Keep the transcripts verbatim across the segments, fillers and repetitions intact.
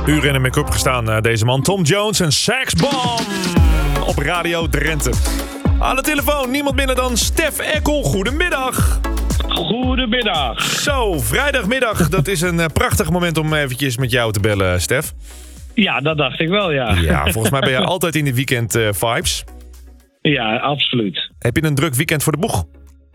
Uren in de make-up gestaan, uh, deze man. Tom Jones en Sax Bomb op Radio Drenthe. Aan de telefoon, niemand minder dan Stef Eckel. Goedemiddag. Goedemiddag. Zo, vrijdagmiddag. Dat is een uh, prachtig moment om eventjes met jou te bellen, Stef. Ja, dat dacht ik wel, ja. Ja, volgens mij ben je altijd in de weekend uh, vibes. Ja, absoluut. Heb je een druk weekend voor de boeg?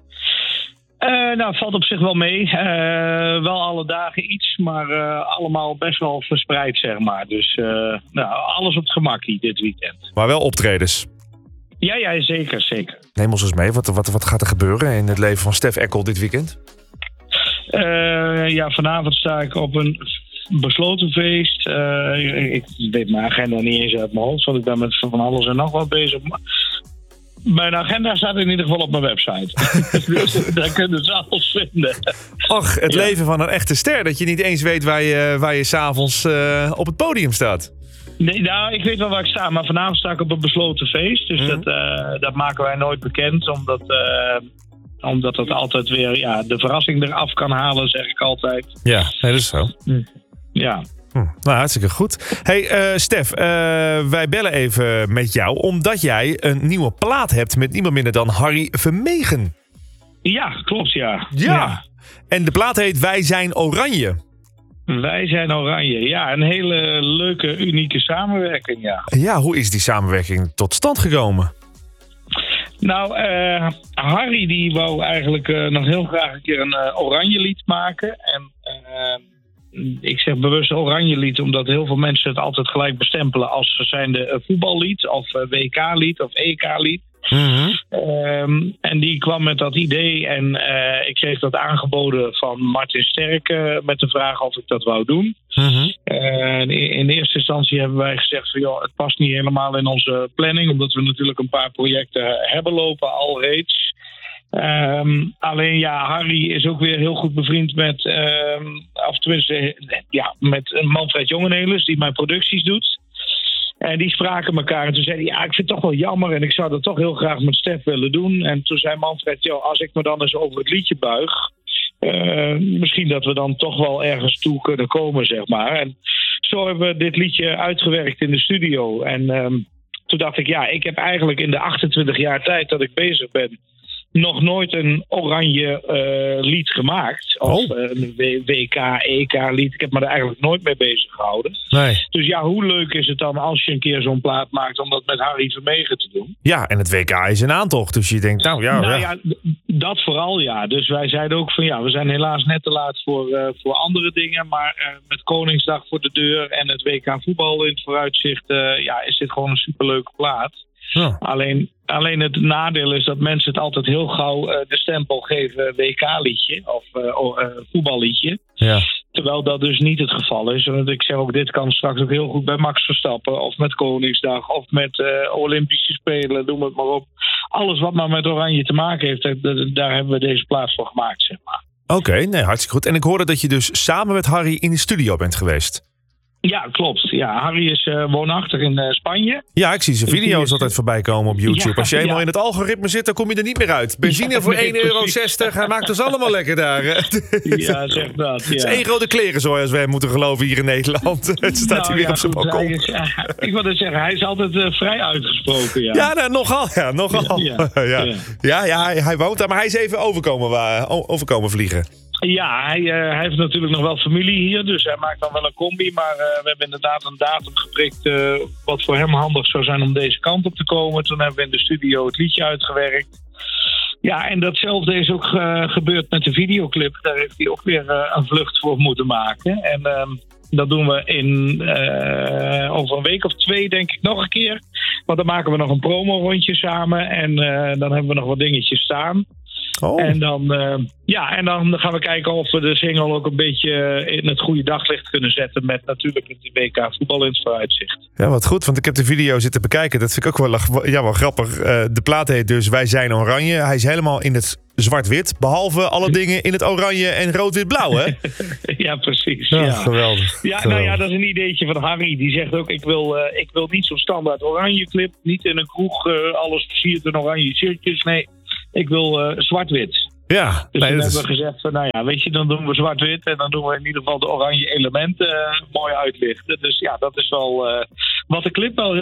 Uh, nou, valt op zich wel mee. Uh, wel alle dagen iets, maar uh, allemaal best wel verspreid, zeg maar. Dus uh, nou, alles op het gemakkie dit weekend. Maar wel optredens. Ja, ja, zeker, zeker. Neem ons eens mee. Wat, wat, wat gaat er gebeuren in het leven van Stef Eckel dit weekend? Uh, ja, vanavond sta ik op een besloten feest. Uh, ik weet mijn agenda niet eens uit mijn hoofd, want ik ben met van alles en nog wat bezig. Mijn agenda staat in ieder geval op mijn website. Dus daar kunnen ze alles vinden. Och, het ja. leven van een echte ster. Dat je niet eens weet waar je, waar je s'avonds uh, op het podium staat. Nee, nou, ik weet wel waar ik sta. Maar vanavond sta ik op een besloten feest. Dus mm. dat, uh, dat maken wij nooit bekend. Omdat, uh, omdat dat altijd weer ja, de verrassing eraf kan halen, zeg ik altijd. Ja, nee, dat is zo. Mm. Ja. Hm, nou, hartstikke goed. Hey, uh, Stef, uh, wij bellen even met jou omdat jij een nieuwe plaat hebt met niemand minder dan Harry Vermegen. Ja, klopt, ja. Ja. ja. En de plaat heet Wij zijn Oranje. Wij zijn Oranje, ja. Een hele leuke, unieke samenwerking, ja. Ja, hoe is die samenwerking tot stand gekomen? Nou, uh, Harry die wou eigenlijk uh, nog heel graag een keer een uh, Oranje lied maken. En uh, ik zeg bewust Oranje lied, omdat heel veel mensen het altijd gelijk bestempelen als zijnde uh, voetballied of uh, W K-lied of E K-lied. Mm-hmm. Um, en die kwam met dat idee en uh, ik kreeg dat aangeboden van Martin Sterk uh, met de vraag of ik dat wou doen. Mm-hmm. Uh, in, in eerste instantie hebben wij gezegd van joh, het past niet helemaal in onze planning, omdat we natuurlijk een paar projecten hebben lopen al reeds. Um, alleen ja, Harry is ook weer heel goed bevriend met, um, of tenminste, ja, met Manfred Jongenelis die mijn producties doet. En die spraken elkaar en toen zei hij, ja, ik vind het toch wel jammer en ik zou dat toch heel graag met Stef willen doen. En toen zei Manfred, joh, als ik me dan eens over het liedje buig, uh, misschien dat we dan toch wel ergens toe kunnen komen, zeg maar. En zo hebben we dit liedje uitgewerkt in de studio. En um, toen dacht ik, ja, ik heb eigenlijk in de achtentwintig jaar tijd dat ik bezig ben nog nooit een oranje uh, lied gemaakt. Of oh. uh, een W K, E K lied. Ik heb me er eigenlijk nooit mee bezig gehouden. Nee. Dus ja, hoe leuk is het dan als je een keer zo'n plaat maakt om dat met Harry Vermegen te doen? Ja, en het W K is in aantocht. Dus je denkt, nou ja. Nou, ja. ja dat vooral ja. Dus wij zeiden ook van ja, we zijn helaas net te laat voor, uh, voor andere dingen. Maar uh, met Koningsdag voor de deur en het W K voetbal in het vooruitzicht, uh, ja, is dit gewoon een superleuke plaat. Ja. Alleen, alleen het nadeel is dat mensen het altijd heel gauw uh, de stempel geven W K-liedje of uh, uh, voetballiedje. Ja. Terwijl dat dus niet het geval is. Want ik zeg ook, dit kan straks ook heel goed bij Max Verstappen of met Koningsdag of met uh, Olympische Spelen, noem het maar op. Alles wat maar met Oranje te maken heeft, daar hebben we deze plaats voor gemaakt, zeg maar. Oké, okay, nee, hartstikke goed. En ik hoorde dat je dus samen met Harry in de studio bent geweest. Ja, klopt. Ja, Harry is uh, woonachtig in uh, Spanje. Ja, ik zie zijn video's is... altijd voorbij komen op YouTube. Ja, Als je eenmaal ja. in het algoritme zit, dan kom je er niet meer uit. Benzine ja, voor nee, één euro zestig. Hij maakt ons allemaal lekker daar. Hè? Ja, zeg dat. Ja. Het is één grote klerenzooi als wij moeten geloven hier in Nederland. Het staat nou, hier weer ja, op zijn balkon. Is, uh, ik wil het zeggen, hij is altijd uh, vrij uitgesproken. Ja, ja nou, nogal. Ja, nogal. Ja, ja. ja. ja, ja hij, hij woont daar, maar hij is even overkomen, uh, overkomen vliegen. Ja, hij, uh, hij heeft natuurlijk nog wel familie hier, dus hij maakt dan wel een combi. Maar uh, we hebben inderdaad een datum geprikt uh, wat voor hem handig zou zijn om deze kant op te komen. Toen hebben we in de studio het liedje uitgewerkt. Ja, en datzelfde is ook uh, gebeurd met de videoclip. Daar heeft hij ook weer uh, een vlucht voor moeten maken. En uh, dat doen we in uh, over een week of twee, denk ik, nog een keer. Want dan maken we nog een promo-rondje samen en uh, dan hebben we nog wat dingetjes staan. Oh. En dan, uh, ja, en dan gaan we kijken of we de single ook een beetje in het goede daglicht kunnen zetten. Met natuurlijk het W K voetbal in het vooruitzicht. Ja, wat goed, want ik heb de video zitten bekijken. Dat vind ik ook wel, ja, wel grappig. Uh, de plaat heet dus Wij zijn Oranje. Hij is helemaal in het zwart-wit. Behalve alle dingen in het oranje en rood-wit-blauw, hè? Ja, precies. Ja, ja. Geweldig. Ja, geweldig. Nou ja, dat is een ideetje van Harry. Die zegt ook, ik wil, uh, ik wil niet zo'n standaard oranje clip. Niet in een kroeg, uh, alles versierd in oranje shirtjes. Nee, ik wil uh, zwart-wit. Ja, Dus nee, toen hebben dat is... we gezegd van, nou ja, weet je, dan doen we zwart-wit en dan doen we in ieder geval de oranje elementen uh, mooi uitlichten. Dus ja, dat is wel uh, wat de clip wel